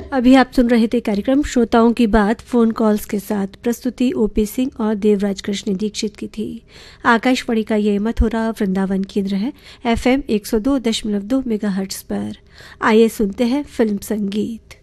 अभी आप सुन रहे थे कार्यक्रम श्रोताओं की बात फोन कॉल्स के साथ। प्रस्तुति ओपी सिंह और देवराज कृष्ण दीक्षित की थी। आकाशवाणी का ये मथुरा वृंदावन केंद्र है FM 102.2 मेगाहर्ट्ज पर। आइए सुनते हैं फिल्म संगीत।